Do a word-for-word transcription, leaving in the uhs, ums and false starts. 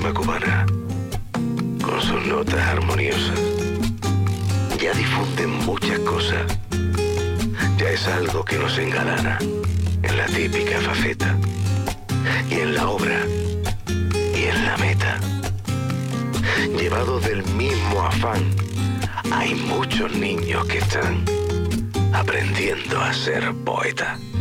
décima cubana, con sus notas armoniosas, ya difunden muchas cosas. Ya es algo que nos engalana en la típica faceta, y en la obra, y en la meta. Llevados del mismo afán, hay muchos niños que están aprendiendo a ser poetas.